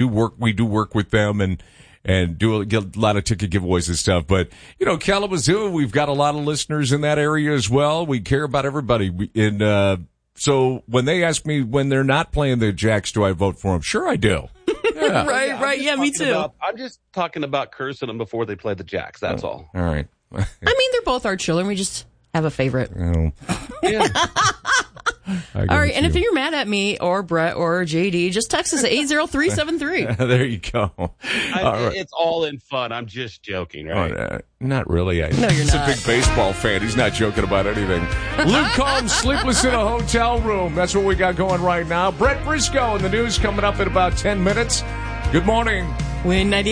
we do work with them and get a lot of ticket giveaways and stuff. But, Kalamazoo, we've got a lot of listeners in that area as well. We care about everybody. So when they ask me when they're not playing the Jacks, do I vote for them? Sure, I do. Yeah. Right. Yeah, me too. I'm just talking about cursing them before they play the Jacks. That's all. All right. I mean, they're both our children. We just have a favorite. Oh. Yeah. All right, and if you're mad at me or Brett or JD, just text us at 80373. There you go. It's all in fun. I'm just joking, right? Oh, not really. No, you're He's not. a big baseball fan. He's not joking about anything. Luke Combs, sleepless in a hotel room. That's what we got going right now. Brett Briscoe in the news coming up in about 10 minutes. Good morning. Win 98.